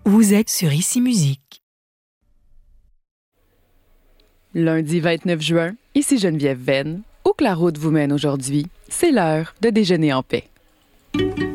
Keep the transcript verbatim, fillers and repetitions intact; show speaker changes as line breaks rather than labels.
Vous êtes sur Ici Musique.
Lundi vingt-neuf juin, ici Geneviève Venn. Où que la route vous mène aujourd'hui, c'est l'heure de déjeuner en paix.